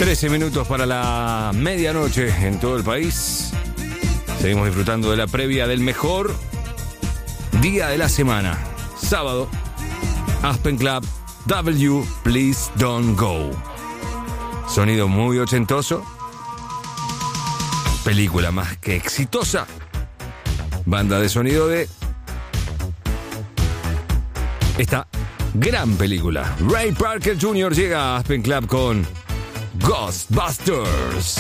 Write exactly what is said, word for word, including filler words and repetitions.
trece minutos para la medianoche en todo el país. Seguimos disfrutando de la previa del mejor día de la semana. Sábado, Aspen Club, W, Please Don't Go. Sonido muy ochentoso. Película más que exitosa. Banda de sonido de esta gran película. Ray Parker junior llega a Aspen Club con Ghostbusters.